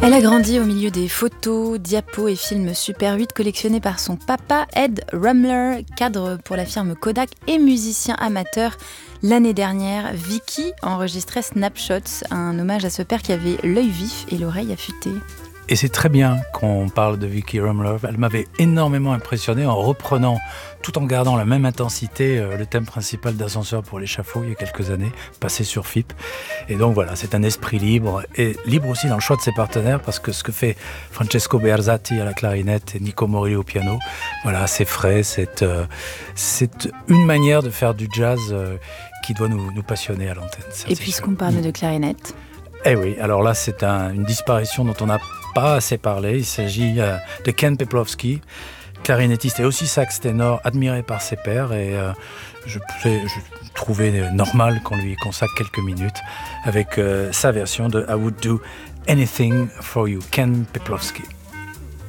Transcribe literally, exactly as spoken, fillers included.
Elle a grandi au milieu des photos, diapos et films Super huit collectionnés par son papa, Ed Rumler, cadre pour la firme Kodak et musicien amateur. L'année dernière, Vicky enregistrait Snapshots, un hommage à ce père qui avait l'œil vif et l'oreille affûtée. Et c'est très bien qu'on parle de Vicky Rumler. Elle m'avait énormément impressionné en reprenant, tout en gardant la même intensité, euh, le thème principal d'Ascenseur pour l'échafaud il y a quelques années, passé sur F I P. Et donc voilà, c'est un esprit libre, et libre aussi dans le choix de ses partenaires, parce que ce que fait Francesco Bearzati à la clarinette et Nico Morelli au piano, voilà, c'est frais, c'est, euh, c'est une manière de faire du jazz euh, qui doit nous, nous passionner à l'antenne. Ça, et puisqu'on parle de clarinette... Eh oui, alors là, c'est un, une disparition dont on n'a pas assez parlé. Il s'agit euh, de Ken Peplowski, clarinettiste et aussi sax ténor, admiré par ses pairs. Et euh, je, je trouvais normal qu'on lui consacre quelques minutes avec euh, sa version de I Would Do Anything For You, Ken Peplowski.